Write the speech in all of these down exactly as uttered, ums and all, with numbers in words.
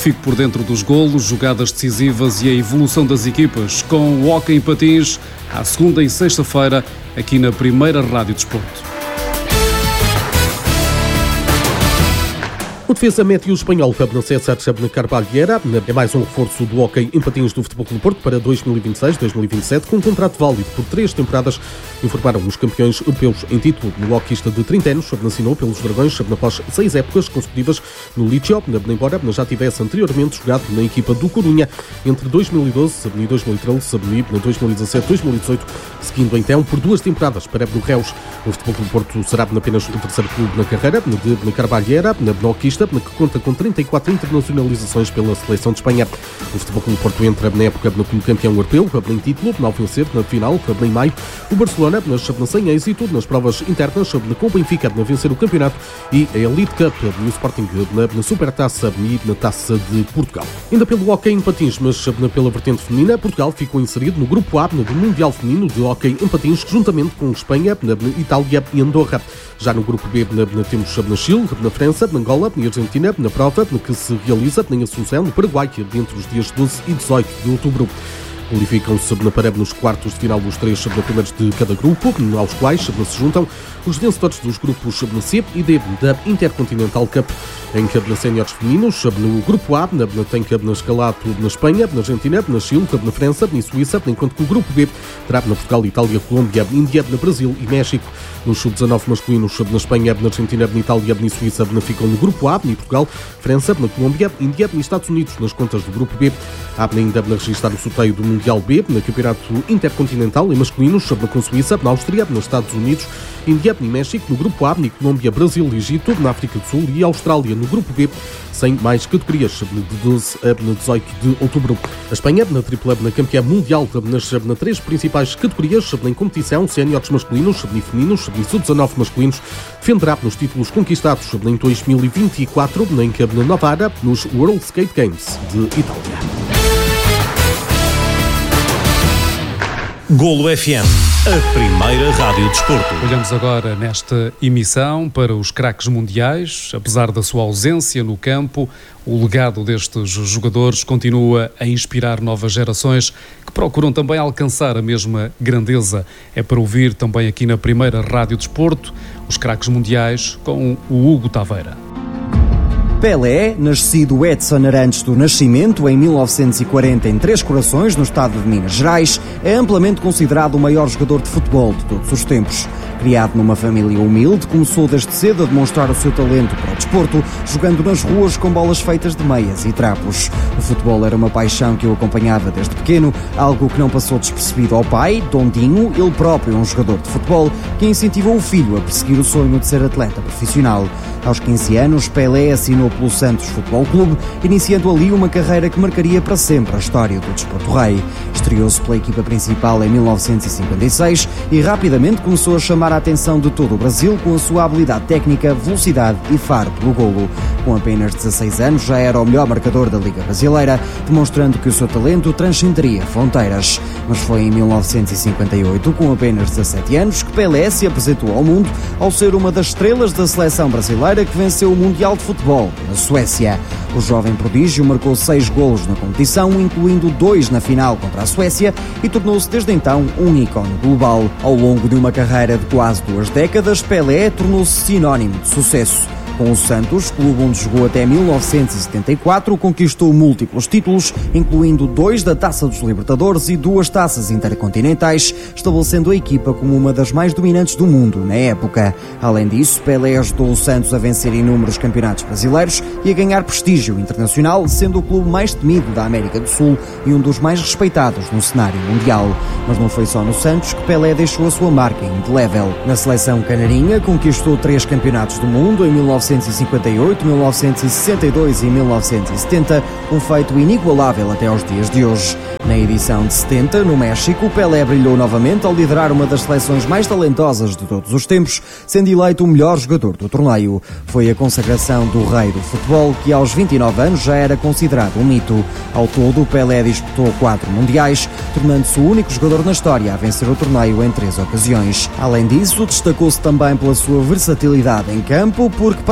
Fique por dentro dos golos, jogadas decisivas e a evolução das equipas com o Hóquei em Patins, à segunda e sexta-feira, aqui na Primeira Rádio Desporto. O defesa médio espanhol Fabio César Carvalheira é mais um reforço do Hóquei em Patins do Futebol Clube do Porto para dois mil e vinte e seis dois mil e vinte e sete, com um contrato válido por três temporadas, informaram os campeões europeus em título. O hóqueista de trinta anos assinou pelos Dragões após seis épocas consecutivas no Liceo, embora já tivesse anteriormente jogado na equipa do Corunha entre dois mil e doze e dois mil e treze e dois mil e dezassete dois mil e dezoito, seguindo então por duas temporadas para o Reus. O Futebol Clube do Porto será apenas o terceiro clube na carreira de Carvalheira, na hóqueista, que conta com trinta e quatro internacionalizações pela seleção de Espanha. O Futebol Clube do Porto entra na época como campeão europeu, em título, ao vencer na final, em maio, o Barcelona, sem êxito nas provas internas, com o Benfica a vencer o campeonato e a Elite Cup e o Sporting na Supertaça e na Taça de Portugal. Ainda pelo Hóquei em Patins, mas pela vertente feminina, Portugal ficou inserido no grupo A do Mundial Feminino de Hóquei em Patins, juntamente com Espanha, Itália e Andorra. Já no grupo B temos na Chile, na França, na Angola e Argentina, na prova que se realiza em Assunção, no Paraguai, entre os dias doze e dezoito de outubro. Qualificam-se para nos quartos de final os três primeiros de cada grupo, aos quais se juntam os vencedores dos grupos C e D da Intercontinental Cup. Em na séniores femininos, no grupo A, tem na escalado na Espanha, na Argentina, na Chile, na França e Suíça, enquanto que o grupo B terá na Portugal, Itália, Colômbia, Índia, na Brasil e México. Nos sub dezanove masculinos, na Espanha, na Argentina, na Itália e Suíça, ficam no grupo A, em Portugal, França, na Colômbia, Índia e Estados Unidos, nas contas do grupo B. Há ainda a registrar o sorteio do Mundial B, no Campeonato Intercontinental em masculinos, com Suíça, na Áustria, nos Estados Unidos, Índia e México, no grupo A, na Colômbia, Brasil, Egito, na África do Sul e Austrália, no grupo B, sem mais categorias, de doze a dezoito de outubro. A Espanha, na tripla na campeã mundial, nas na três principais categorias em competição, séniores masculinos e femininos e sub dezanove masculinos, defenderá nos títulos conquistados em dois mil e vinte e quatro, em Navarra, nos World Skate Games de Itália. Golo F M, a primeira rádio de desporto. Olhamos agora nesta emissão para os craques mundiais. Apesar da sua ausência no campo, o legado destes jogadores continua a inspirar novas gerações que procuram também alcançar a mesma grandeza. É para ouvir também aqui na primeira rádio de desporto os craques mundiais com o Hugo Taveira. Pelé, nascido Edson Arantes do Nascimento em mil novecentos e quarenta em Três Corações, no estado de Minas Gerais, é amplamente considerado o maior jogador de futebol de todos os tempos. Criado numa família humilde, começou desde cedo a demonstrar o seu talento para o desporto, jogando nas ruas com bolas feitas de meias e trapos. O futebol era uma paixão que o acompanhava desde pequeno, algo que não passou despercebido ao pai, Dondinho, ele próprio um jogador de futebol, que incentivou o filho a perseguir o sonho de ser atleta profissional. Aos quinze anos, Pelé assinou pelo Santos Futebol Clube, iniciando ali uma carreira que marcaria para sempre a história do desporto rei. Estreou-se pela equipa principal em mil novecentos e cinquenta e seis e rapidamente começou a chamar a atenção de todo o Brasil com a sua habilidade técnica, velocidade e faro pelo golo. Com apenas dezasseis anos já era o melhor marcador da Liga Brasileira, demonstrando que o seu talento transcenderia fronteiras. Mas foi em mil novecentos e cinquenta e oito, com apenas dezassete anos, que Pelé se apresentou ao mundo ao ser uma das estrelas da seleção brasileira que venceu o Mundial de Futebol na Suécia. O jovem prodígio marcou seis golos na competição, incluindo dois na final contra a Suécia, e tornou-se desde então um ícone global. Ao longo de uma carreira de quase duas décadas, Pelé tornou-se sinónimo de sucesso. Com o Santos, clube onde jogou até mil novecentos e setenta e quatro, conquistou múltiplos títulos, incluindo dois da Taça dos Libertadores e duas taças intercontinentais, estabelecendo a equipa como uma das mais dominantes do mundo na época. Além disso, Pelé ajudou o Santos a vencer inúmeros campeonatos brasileiros e a ganhar prestígio internacional, sendo o clube mais temido da América do Sul e um dos mais respeitados no cenário mundial. Mas não foi só no Santos que Pelé deixou a sua marca indelével. Na seleção canarinha, conquistou três campeonatos do mundo em mil novecentos e cinquenta e oito, mil novecentos e sessenta e dois e mil novecentos e setenta, um feito inigualável até aos dias de hoje. Na edição de setenta, no México, Pelé brilhou novamente ao liderar uma das seleções mais talentosas de todos os tempos, sendo eleito o melhor jogador do torneio. Foi a consagração do rei do futebol, que aos vinte e nove anos já era considerado um mito. Ao todo, Pelé disputou quatro mundiais, tornando-se o único jogador na história a vencer o torneio em três ocasiões. Além disso, destacou-se também pela sua versatilidade em campo, porque para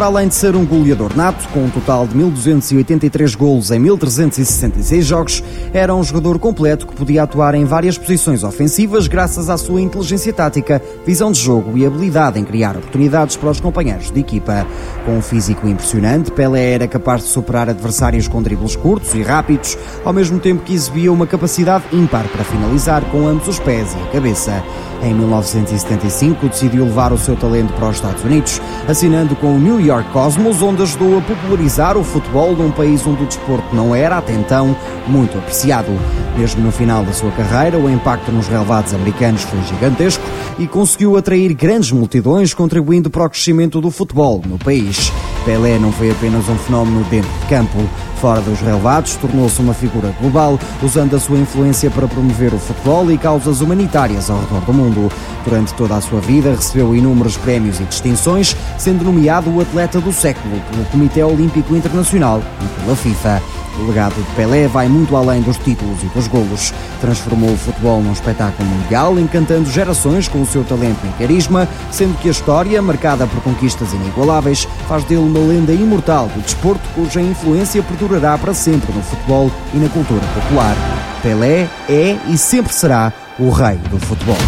além de ser um goleador nato, com um total de mil duzentos e oitenta e três golos em mil trezentos e sessenta e seis jogos, era um jogador completo que podia atuar em várias posições ofensivas graças à sua inteligência tática, visão de jogo e habilidade em criar oportunidades para os companheiros de equipa. Com um físico impressionante, Pelé era capaz de superar adversários com dribles curtos e rápidos, ao mesmo tempo que exibia uma capacidade ímpar para finalizar com ambos os pés e a cabeça. Em mil novecentos e setenta e cinco decidiu levar o seu talento para os Estados Unidos, assinando com o New York Cosmos, onde ajudou a popularizar o futebol num país onde o desporto não era, até então, muito apreciado. Mesmo no final da sua carreira, o impacto nos relevados americanos foi gigantesco e conseguiu atrair grandes multidões, contribuindo para o crescimento do futebol no país. Pelé não foi apenas um fenómeno dentro de campo. Fora dos relevados, tornou-se uma figura global, usando a sua influência para promover o futebol e causas humanitárias ao redor do mundo. Durante toda a sua vida, recebeu inúmeros prémios e distinções, sendo nomeado o atleta do século pelo Comitê Olímpico Internacional e pela FIFA. O legado de Pelé vai muito além dos títulos e dos golos. Transformou o futebol num espetáculo mundial, encantando gerações com o seu talento e carisma, sendo que a história, marcada por conquistas inigualáveis, faz dele uma lenda imortal do desporto, cuja influência perdurará para sempre no futebol e na cultura popular. Pelé é e sempre será o rei do futebol.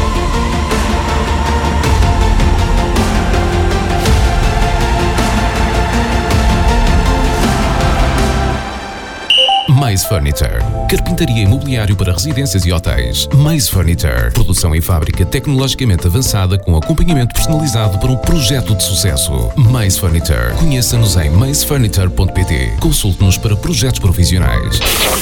Maze Furniture. Carpintaria e mobiliário para residências e hotéis. Maze Furniture. Produção em fábrica tecnologicamente avançada com acompanhamento personalizado para um projeto de sucesso. Maze Furniture. Conheça-nos em maze furniture ponto pt. Consulte-nos para projetos profissionais.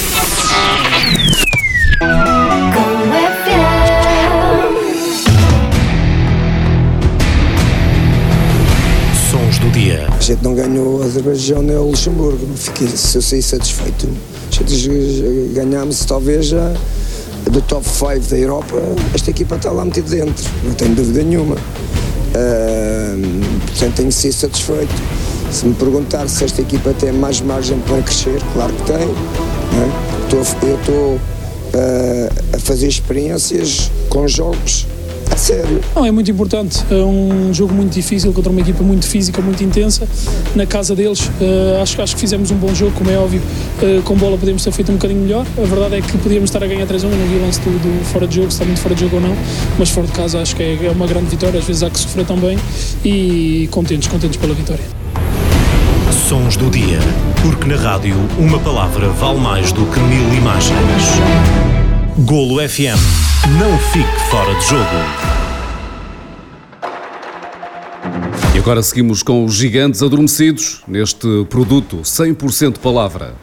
Sons do dia. A gente não ganhou o Azerbaijão nem o Luxemburgo. Fiquei, se eu saí satisfeito. A gente ganhámos talvez a, do top cinco da Europa. Esta equipa está lá metida dentro, não tenho dúvida nenhuma. Uh, portanto, tenho que ser satisfeito. Se me perguntar se esta equipa tem mais margem para crescer, claro que tem. Não é? Estou, eu estou uh, a fazer experiências com jogos a sério. Não, é muito importante. É um jogo muito difícil contra uma equipa muito física, muito intensa. Na casa deles, uh, acho, acho que fizemos um bom jogo, como é óbvio. Uh, com bola podemos ter feito um bocadinho melhor. A verdade é que podíamos estar a ganhar três a um. Eu não vi o lance do, do fora de jogo, se está muito fora de jogo ou não. Mas fora de casa acho que é, é uma grande vitória. Às vezes há que sofrer também. E contentes, contentes pela vitória. Sons do dia. Porque na rádio uma palavra vale mais do que mil imagens. Golo F M. Não fique fora de jogo. E agora seguimos com os gigantes adormecidos neste produto cem por cento palavra.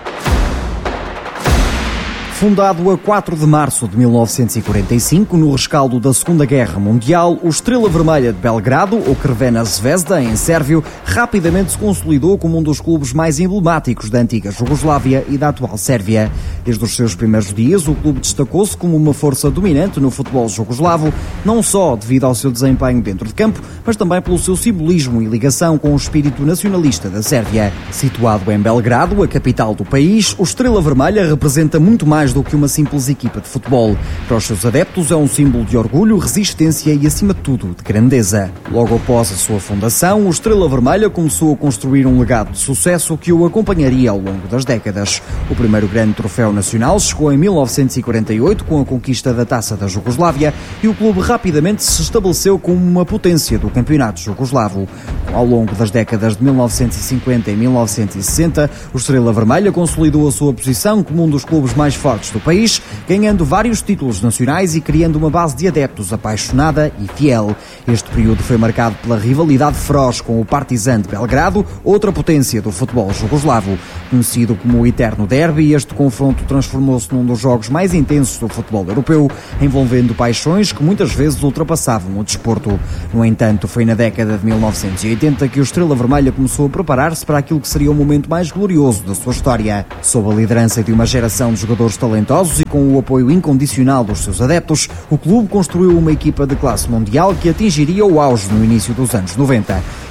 Fundado a quatro de março de mil novecentos e quarenta e cinco, no rescaldo da Segunda Guerra Mundial, o Estrela Vermelha de Belgrado, ou Crvena Zvezda, em sérvio, rapidamente se consolidou como um dos clubes mais emblemáticos da antiga Jugoslávia e da atual Sérvia. Desde os seus primeiros dias, o clube destacou-se como uma força dominante no futebol jugoslavo, não só devido ao seu desempenho dentro de campo, mas também pelo seu simbolismo e ligação com o espírito nacionalista da Sérvia. Situado em Belgrado, a capital do país, o Estrela Vermelha representa muito mais do que uma simples equipa de futebol. Para os seus adeptos é um símbolo de orgulho, resistência e, acima de tudo, de grandeza. Logo após a sua fundação, o Estrela Vermelha começou a construir um legado de sucesso que o acompanharia ao longo das décadas. O primeiro grande troféu nacional chegou em mil novecentos e quarenta e oito com a conquista da Taça da Jugoslávia e o clube rapidamente se estabeleceu como uma potência do campeonato jugoslavo. Ao longo das décadas de mil novecentos e cinquenta e mil novecentos e sessenta, o Estrela Vermelha consolidou a sua posição como um dos clubes mais fortes do país, ganhando vários títulos nacionais e criando uma base de adeptos apaixonada e fiel. Este período foi marcado pela rivalidade feroz com o Partizan de Belgrado, outra potência do futebol jugoslavo. Conhecido como o Eterno Derby, este confronto transformou-se num dos jogos mais intensos do futebol europeu, envolvendo paixões que muitas vezes ultrapassavam o desporto. No entanto, foi na década de mil novecentos e oitenta que o Estrela Vermelha começou a preparar-se para aquilo que seria o momento mais glorioso da sua história. Sob a liderança de uma geração de jogadores talentosos e com o apoio incondicional dos seus adeptos, o clube construiu uma equipa de classe mundial que atingiria o auge no início dos anos noventa.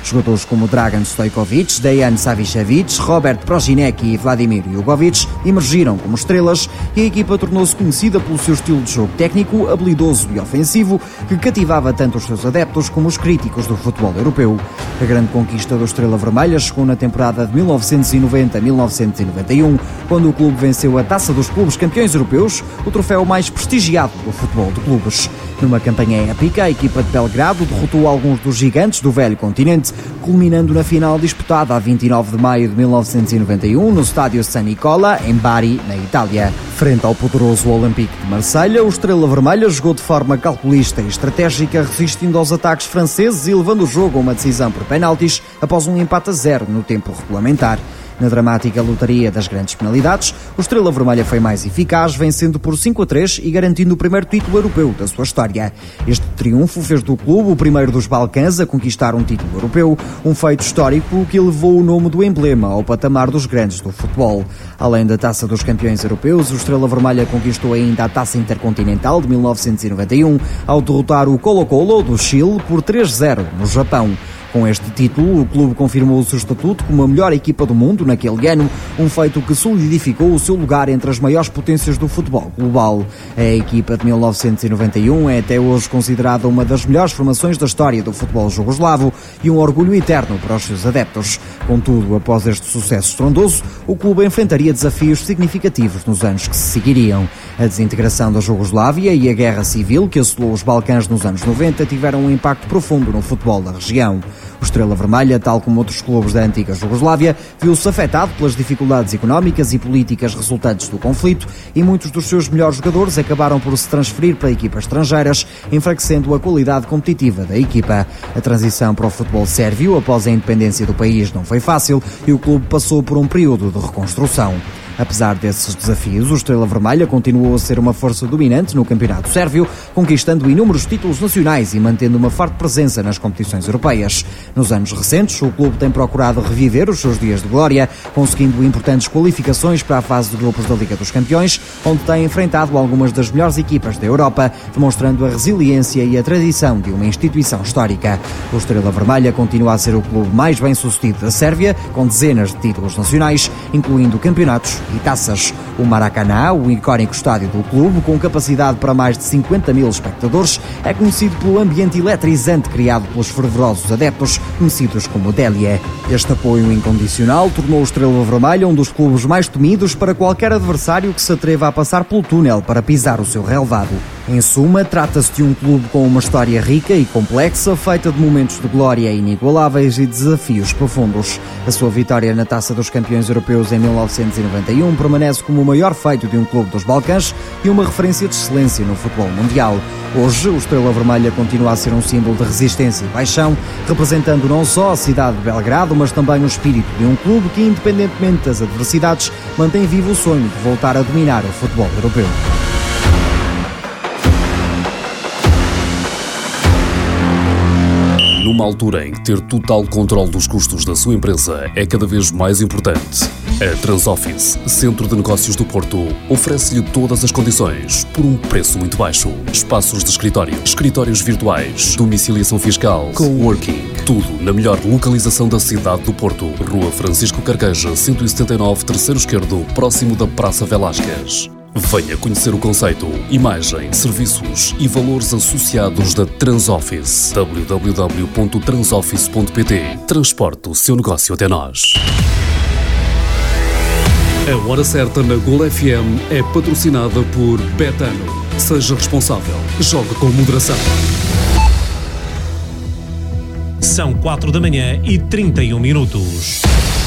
Jogadores como Dragan Stojkovic, Dejan Savicevic, Robert Prosinecki e Vladimir Jugovic emergiram como estrelas e a equipa tornou-se conhecida pelo seu estilo de jogo técnico, habilidoso e ofensivo, que cativava tanto os seus adeptos como os críticos do futebol europeu. A grande conquista do Estrela Vermelha chegou na temporada de mil novecentos e noventa a mil novecentos e noventa e um, quando o clube venceu a Taça dos Clubes Campeões Europeus, o troféu mais prestigiado do futebol de clubes. Numa campanha épica, a equipa de Belgrado derrotou alguns dos gigantes do velho continente, culminando na final disputada a vinte e nove de maio de mil novecentos e noventa e um no estádio San Nicola, em Bari, na Itália. Frente ao poderoso Olympique de Marselha, o Estrela Vermelha jogou de forma calculista e estratégica, resistindo aos ataques franceses e levando o jogo a uma decisão por penaltis após um empate a zero no tempo regulamentar. Na dramática lotaria das grandes penalidades, o Estrela Vermelha foi mais eficaz, vencendo por cinco a três e garantindo o primeiro título europeu da sua história. Este triunfo fez do clube o primeiro dos Balcãs a conquistar um título europeu, um feito histórico que elevou o nome do emblema ao patamar dos grandes do futebol. Além da Taça dos Campeões Europeus, o Estrela Vermelha conquistou ainda a Taça Intercontinental de mil novecentos e noventa e um, ao derrotar o Colo-Colo do Chile por três a zero no Japão. Com este título, o clube confirmou o seu estatuto como a melhor equipa do mundo naquele ano, um feito que solidificou o seu lugar entre as maiores potências do futebol global. A equipa de mil novecentos e noventa e um é até hoje considerada uma das melhores formações da história do futebol jugoslavo e um orgulho eterno para os seus adeptos. Contudo, após este sucesso estrondoso, o clube enfrentaria desafios significativos nos anos que se seguiriam. A desintegração da Jugoslávia e a guerra civil que assolou os Balcãs nos anos noventa tiveram um impacto profundo no futebol da região. O Estrela Vermelha, tal como outros clubes da antiga Jugoslávia, viu-se afetado pelas dificuldades económicas e políticas resultantes do conflito e muitos dos seus melhores jogadores acabaram por se transferir para equipas estrangeiras, enfraquecendo a qualidade competitiva da equipa. A transição para o futebol sérvio após a independência do país não foi fácil e o clube passou por um período de reconstrução. Apesar desses desafios, o Estrela Vermelha continuou a ser uma força dominante no campeonato sérvio, conquistando inúmeros títulos nacionais e mantendo uma forte presença nas competições europeias. Nos anos recentes, o clube tem procurado reviver os seus dias de glória, conseguindo importantes qualificações para a fase de grupos da Liga dos Campeões, onde tem enfrentado algumas das melhores equipas da Europa, demonstrando a resiliência e a tradição de uma instituição histórica. O Estrela Vermelha continua a ser o clube mais bem-sucedido da Sérvia, com dezenas de títulos nacionais, incluindo campeonatos e taças. O Maracanã, o icónico estádio do clube, com capacidade para mais de cinquenta mil espectadores, é conhecido pelo ambiente eletrizante criado pelos fervorosos adeptos, conhecidos como Delie. Este apoio incondicional tornou o Estrela Vermelha um dos clubes mais temidos para qualquer adversário que se atreva a passar pelo túnel para pisar o seu relvado. Em suma, trata-se de um clube com uma história rica e complexa, feita de momentos de glória inigualáveis e desafios profundos. A sua vitória na Taça dos Campeões Europeus em mil novecentos e noventa e um permanece como o maior feito de um clube dos Balcãs e uma referência de excelência no futebol mundial. Hoje, o Estrela Vermelha continua a ser um símbolo de resistência e paixão, representando não só a cidade de Belgrado, mas também o espírito de um clube que, independentemente das adversidades, mantém vivo o sonho de voltar a dominar o futebol europeu. Numa altura em que ter total controle dos custos da sua empresa é cada vez mais importante, a Transoffice, Centro de Negócios do Porto, oferece-lhe todas as condições por um preço muito baixo. Espaços de escritório, escritórios virtuais, domiciliação fiscal, coworking, tudo na melhor localização da cidade do Porto. Rua Francisco Carqueja, cento e setenta e nove, terceiro esquerdo, próximo da Praça Velásquez. Venha conhecer o conceito, imagem, serviços e valores associados da Transoffice. w w w ponto transoffice ponto p t. Transporte o seu negócio até nós. A Hora Certa na Gol F M é patrocinada por Betano. Seja responsável. Jogue com moderação. São quatro da manhã e trinta e um minutos.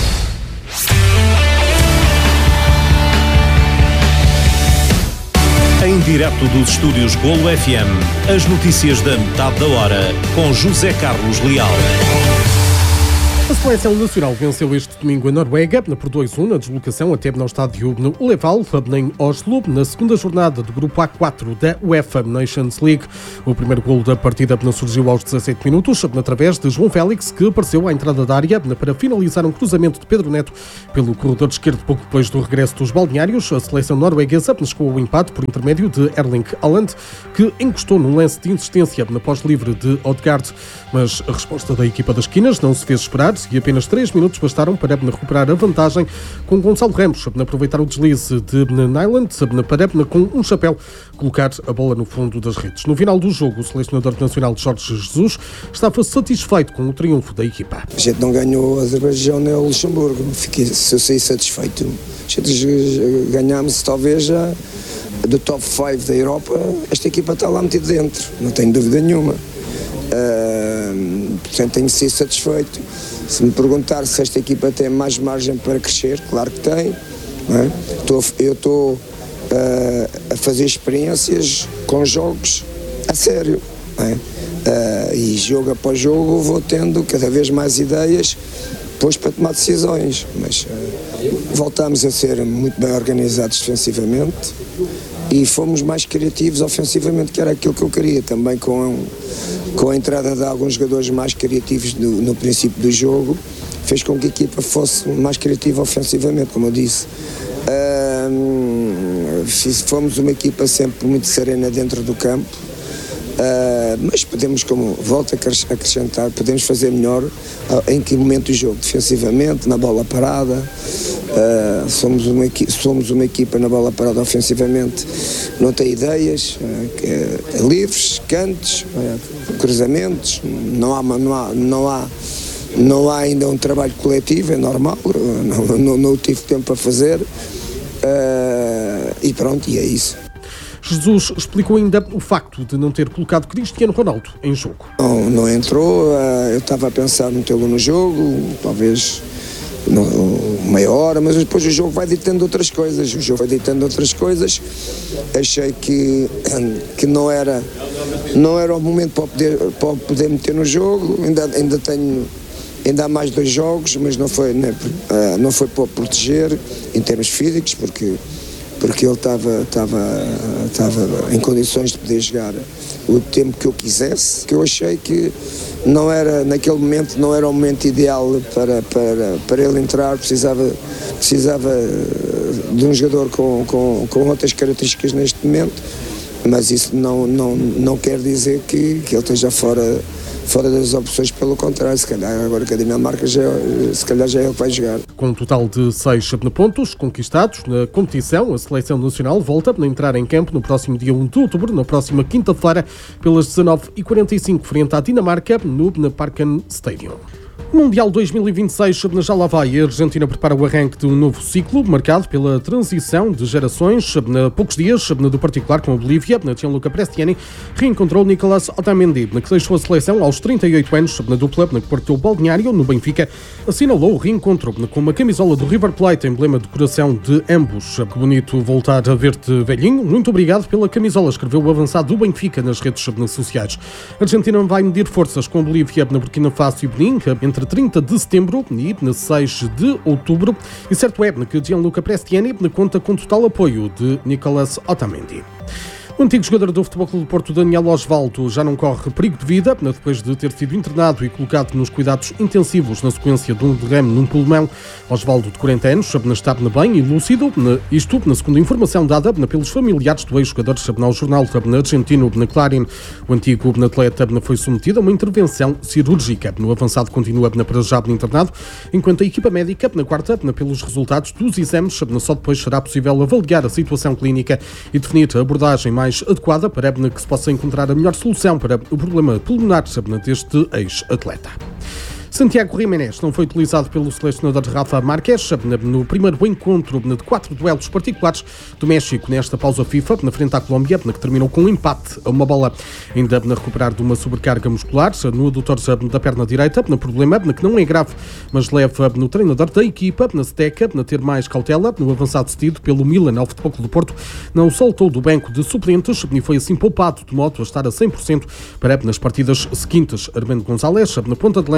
Em direto dos estúdios Golo F M, as notícias da metade da hora, com José Carlos Leal. A seleção nacional venceu este domingo a Noruega por dois a um na deslocação até ao estádio no Ullevål, em Oslo, na segunda jornada do grupo A quatro da UEFA Nations League. O primeiro golo da partida surgiu aos dezassete minutos, através de João Félix, que apareceu à entrada da área para finalizar um cruzamento de Pedro Neto pelo corredor esquerdo pouco depois do regresso dos balneários. A seleção norueguesa chegou ao empate por intermédio de Erling Haaland, que encostou num lance de insistência na pós-livre de Odegaard, mas a resposta da equipa das esquinas não se fez esperar e apenas três minutos bastaram para recuperar a vantagem, com Gonçalo Ramos a aproveitar o deslize de Nyland para, com um chapéu, colocar a bola no fundo das redes. No final do jogo, o selecionador nacional Jorge Jesus estava satisfeito com o triunfo da equipa. A gente não ganhou a Azerbaijão nem o Luxemburgo, fiquei, se eu saí satisfeito. A gente ganhámos talvez a, do top cinco da Europa, esta equipa está lá metida dentro, não tenho dúvida nenhuma. Uh, portanto, tenho sido satisfeito. Se me perguntar se esta equipa tem mais margem para crescer, claro que tem, não é? Estou, eu estou uh, a fazer experiências com jogos a sério, não é? Uh, e jogo após jogo vou tendo cada vez mais ideias depois para tomar decisões, mas uh, voltamos a ser muito bem organizados defensivamente e fomos mais criativos ofensivamente, que era aquilo que eu queria, também com, com a entrada de alguns jogadores mais criativos no, no princípio do jogo, fez com que a equipa fosse mais criativa ofensivamente, como eu disse. Uh, fomos uma equipa sempre muito serena dentro do campo, uh, mas podemos, como volto a acrescentar, podemos fazer melhor uh, em que momento do jogo, defensivamente, na bola parada. Uh, somos, uma equipa, somos uma equipa na bola parada ofensivamente, não tem ideias, uh, que, uh, livres, cantos, uh, cruzamentos, não há, não, há, não, há, não há ainda um trabalho coletivo, é normal, uh, não, não, não tive tempo para fazer, uh, e pronto, e é isso. Jesus explicou ainda o facto de não ter colocado Cristiano Ronaldo em jogo. Não, não entrou, uh, eu estava a pensar metê-lo no jogo, talvez meia hora, mas depois o jogo vai ditando outras coisas, o jogo vai ditando outras coisas, achei que, que não, era, não era o momento para poder, para poder meter no jogo, ainda, ainda tenho, ainda há mais dois jogos, mas não foi, não, não foi para proteger em termos físicos, porque, porque ele estava, estava, estava em condições de poder jogar o tempo que eu quisesse, que eu achei que não era, naquele momento, não era o momento ideal para, para, para ele entrar, precisava, precisava de um jogador com, com, com outras características neste momento, mas isso não, não, não quer dizer que, que ele esteja fora, fora das opções, pelo contrário, se calhar agora que a Dinamarca já, se calhar já é ele que vai jogar. Com um total de seis pontos conquistados na competição, a seleção nacional volta a entrar em campo no próximo dia um de outubro, na próxima quinta-feira, pelas dezanove e quarenta e cinco, frente à Dinamarca, no Parken Stadium. O Mundial dois mil e vinte e seis já lá vai. A Argentina prepara o arranque de um novo ciclo, marcado pela transição de gerações. Há poucos dias, do particular com a Bolívia, Gianluca Prestiani reencontrou Nicolás Otamendi, que deixou a seleção aos trinta e oito anos. Na dupla, que partiu o balneário no Benfica, assinalou o reencontro com uma camisola do River Plate, emblema de coração de ambos. Que bonito voltar a ver-te, velhinho. Muito obrigado pela camisola, escreveu o avançado do Benfica nas redes sociais. A Argentina vai medir forças com a Bolívia, na Burkina Faso e Benin, entre trinta de setembro e seis de outubro, e certo é que Gianluca Prestiani conta com total apoio de Nicolás Otamendi. O antigo jogador do Futebol Clube do Porto, Daniel Osvaldo, já não corre perigo de vida depois de ter sido internado e colocado nos cuidados intensivos na sequência de um derrame num pulmão. Osvaldo, de quarenta anos, está bem e lúcido, isto na segunda informação dada pelos familiares do ex-jogador ao jornal argentino Clarín. O antigo atleta foi submetido a uma intervenção cirúrgica. No avançado continua para já internado, enquanto a equipa médica, na quarta, pelos resultados dos exames, só depois será possível avaliar a situação clínica e definir a abordagem mais adequada para que se possa encontrar a melhor solução para o problema pulmonar deste ex-atleta. Santiago Jiménez não foi utilizado pelo selecionador Rafa Márquez no primeiro encontro de quatro duelos particulares do México nesta pausa FIFA, na frente à Colômbia, que terminou com um empate a uma bola. Ainda a recuperar de uma sobrecarga muscular no adutor da perna direita, no problema que não é grave, mas leva no treinador da equipa, na Steca, a ter mais cautela. No avançado cedido pelo Milan ao Futebol Clube do Porto, não soltou do banco de suplentes e foi assim poupado de modo a estar a cem por cento para nas partidas seguintes. Armando González, na ponta de lança, no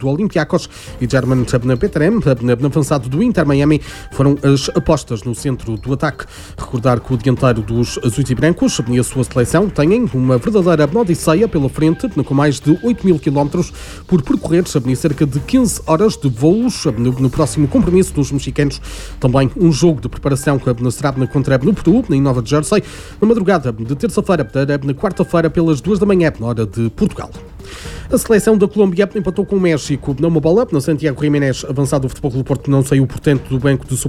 do Olympiacos e German Petrem, avançado do Inter Miami, foram as apostas no centro do ataque. Recordar que o dianteiro dos azuis e brancos e a sua seleção têm uma verdadeira odisseia pela frente, com mais de oito mil quilómetros por percorrer, cerca de quinze horas de voos no próximo compromisso dos mexicanos. Também um jogo de preparação será contra no Peru, em Nova Jersey, na madrugada de terça-feira, na quarta-feira, pelas duas da manhã, na hora de Portugal. A seleção da Colômbia empatou com o México numa bola. Na Santiago Jiménez, avançado do Futebol Clube do Porto, não saiu, portanto, do banco de